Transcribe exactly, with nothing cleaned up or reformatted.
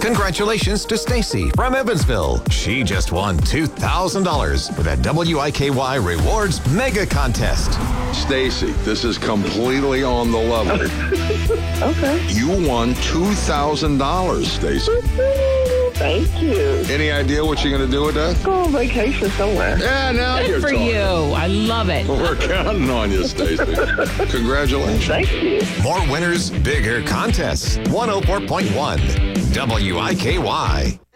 Congratulations to Stacy from Evansville. She just won two thousand dollars for the W I K Y Rewards Mega Contest. Stacy, this is completely on the level. Okay. You won two thousand dollars, Stacy. Thank you. Any idea what you're going to do with that? Go on vacation somewhere. Yeah, now Good you're for talking. you. I love it. We're counting on you, Stacy. Congratulations. Thank you. More winners, bigger contests. one oh four point one W I K Y.